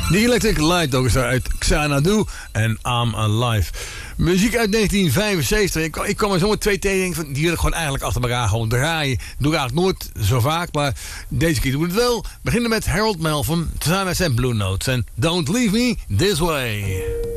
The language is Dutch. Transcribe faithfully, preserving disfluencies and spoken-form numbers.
The Electric Light Orchestra uit Xanadu en I'm Alive. Muziek uit negentien vijfenzeventig. Ik, ik kwam er zo met twee tegen van die wil ik gewoon eigenlijk achter elkaar gewoon draaien. Doe ik eigenlijk nooit zo vaak, maar deze keer doen we het wel. We beginnen met Harold Melvin, samen met zijn Blue Notes en Don't Leave Me This Way.